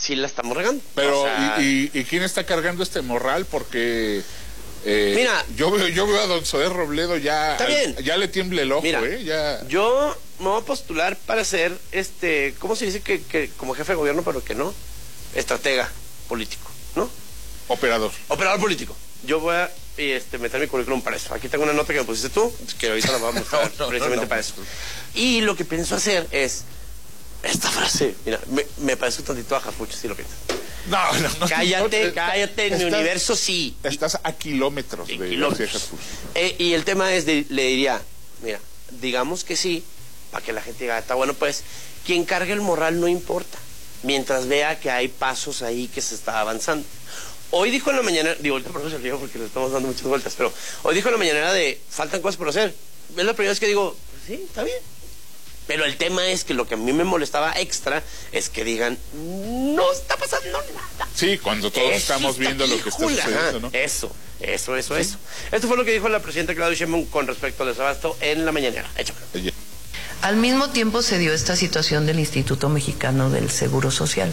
sí la estamos regando. Pero, o sea, ¿y quién está cargando este morral? Porque mira, yo veo a don Zoé Robledo ya le tiembla el ojo, mira, ya. Yo me voy a postular para ser, ¿cómo se dice que como jefe de gobierno, pero que no? Estratega político, ¿no? Operador político. Yo voy a meter mi currículum para eso. Aquí tengo una nota que me pusiste tú, que ahorita la vamos a mostrar precisamente para eso. Y lo que pienso hacer es esta frase. Mira, me parece un tantito a Jafucho, si lo piensas. No. Cállate, en mi universo sí. Estás a kilómetros de kilómetros. Y el tema es, le diría, mira, digamos que sí, para que la gente diga, está bueno, pues, quien cargue el morral no importa, mientras vea que hay pasos ahí que se está avanzando. Hoy dijo en la mañana, ahorita por eso se río porque le estamos dando muchas vueltas, pero hoy dijo en la mañana faltan cosas por hacer. Es la primera vez que digo, pues sí, está bien. Pero el tema es que lo que a mí me molestaba extra es que digan, no está pasando nada. Sí, cuando todos estamos viendo lo que está sucediendo, ¿no? Eso. Esto fue lo que dijo la presidenta Claudia Sheinbaum con respecto al desabasto en la mañanera. Échame. Al mismo tiempo se dio esta situación del Instituto Mexicano del Seguro Social.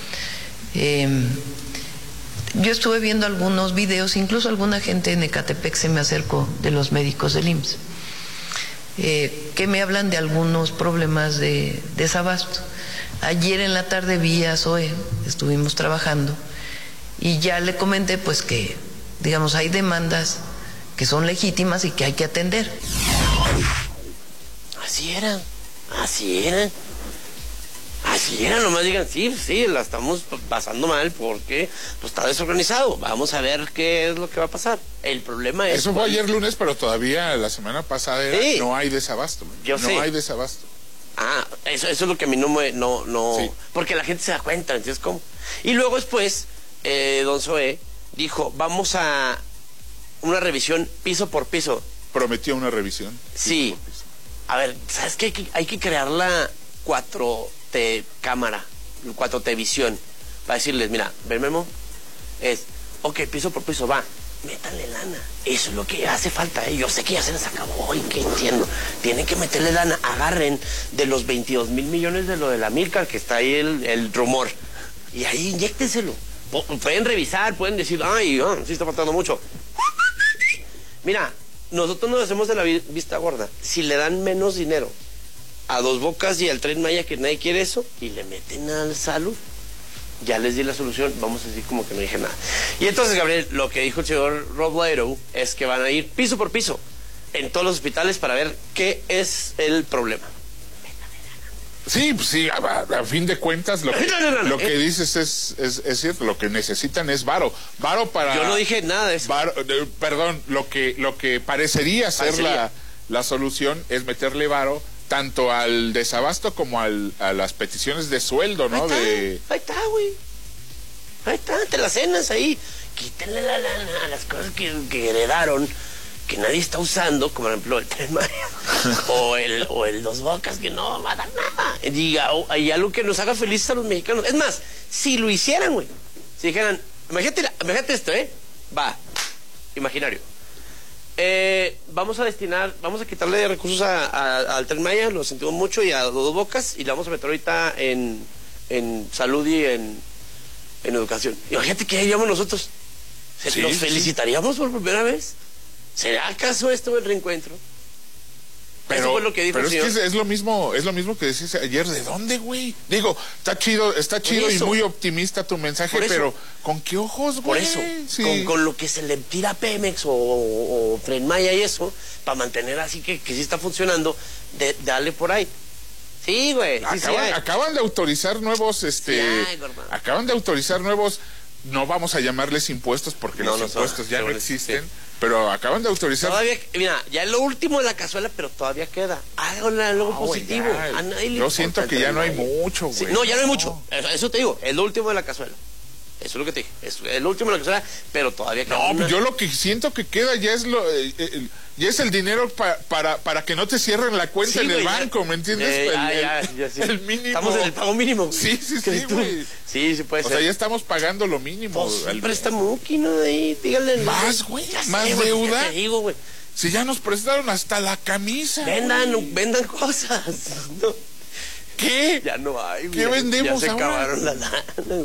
Yo estuve viendo algunos videos, incluso alguna gente en Ecatepec se me acercó de los médicos del IMSS, que me hablan de algunos problemas de desabasto. Ayer en la tarde vi a Zoé, estuvimos trabajando, y ya le comenté pues que, digamos, hay demandas que son legítimas y que hay que atender. Así era, nomás digan, sí, la estamos pasando mal porque pues está desorganizado. Vamos a ver qué es lo que va a pasar. El problema es... Eso fue ayer lunes, pero todavía la semana pasada era, no hay desabasto. No hay desabasto. Eso es lo que a mí no... Sí. Porque la gente se da cuenta, ¿entiendes cómo? Y luego después, don Zoé dijo, vamos a una revisión piso por piso. Prometió una revisión. Sí. Piso por piso. A ver, ¿sabes qué? Hay que crear la 4T cámara, 4T visión, para decirles, mira, ven Memo, ok, piso por piso, va, métanle lana, eso es lo que hace falta, yo sé que ya se les acabó y que entiendo, tienen que meterle lana, agarren de los 22 mil millones de lo de la Milcar, que está ahí el rumor, y ahí inyéctenselo, pueden revisar, pueden decir, sí está faltando mucho. Mira, nosotros nos hacemos de la vista gorda, si le dan menos dinero a Dos Bocas y al Tren Maya, que nadie quiere eso, y le meten al salud, ya les di la solución, vamos a decir como que no dije nada. Y entonces, Gabriel, lo que dijo el señor Robledo es que van a ir piso por piso en todos los hospitales para ver qué es el problema. Sí, pues sí, a fin de cuentas lo que dices es cierto, lo que necesitan es varo para... Yo no dije nada de eso. Perdón, lo que parecería ser la solución es meterle varo tanto al desabasto como a las peticiones de sueldo, ¿no? Ahí está, güey. Ahí está, te las cenas ahí. Quítenle la lana a las cosas que heredaron, que nadie está usando, como por ejemplo el Tren Maya o el Dos Bocas, que no va a dar nada. Diga, hay algo que nos haga felices a los mexicanos. Es más, si lo hicieran, güey, si dijeran, imagínate esto, va, imaginario. Vamos a quitarle recursos al Tren Maya, lo sentimos mucho, y a Dos Bocas, y le vamos a meter ahorita en salud y en educación. Imagínate que haríamos nosotros. ¿Nos felicitaríamos por primera vez? ¿Será acaso esto el reencuentro? Pero, eso fue lo que dijo el señor. Es que es lo mismo que decías ayer. ¿De dónde, güey? Digo, está chido y muy optimista tu mensaje, pero ¿con qué ojos, güey? Por eso, sí. con lo que se le tira a Pemex o Tren Maya y eso, para mantener así que sí está funcionando, dale por ahí. Sí, güey. Acaban de autorizar nuevos, acaban de autorizar nuevos, no vamos a llamarles impuestos porque los impuestos ya no existen. Sí. Pero acaban de autorizar. Todavía, mira, ya es lo último de la cazuela, pero todavía queda. Háganle algo positivo. A nadie le importa, siento que ya no hay mucho, güey. Sí, no, ya no hay mucho. Eso te digo, es lo último de la cazuela. Eso es lo que te dije. Es lo último de la cazuela, pero todavía queda. No, yo lo que siento que queda ya es ya es el dinero para que no te cierren la cuenta en el banco, ¿me entiendes? Sí. El mínimo. Estamos en el pago mínimo. Sí, güey. Sí, puede ser. O sea, ya estamos pagando lo mínimo. Pues el préstamo, ¿no? Ahí, díganle. Más, güey, más deuda. Ya te digo, güey. Si ya nos prestaron hasta la camisa. Vendan cosas. No. ¿Qué? Ya no hay, güey. ¿Qué vendemos ya se ahora? acabaron la lana.